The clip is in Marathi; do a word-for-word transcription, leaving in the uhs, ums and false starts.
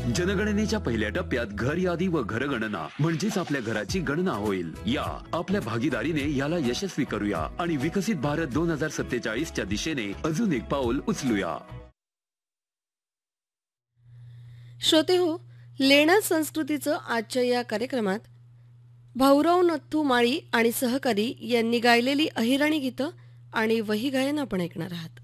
जनगणनेच्या पहिल्या टप्प्यात घर यादी व घरगणना म्हणजेच आपल्या घराची गणना होईल. या आपल्या भागीदारीने याला यशस्वी करूया आणि विकसित भारत दोन हजार सत्तेचाळीस च्या दिशेने अजून एक पाऊल उचलूया. श्रोते हो, लेणा संस्कृतीचं आजच्या या कार्यक्रमात भाऊराव नथू माळी आणि सहकारी यांनी गायलेली अहिराणी गीतं आणि वही गायन आपण ऐकणार आहात.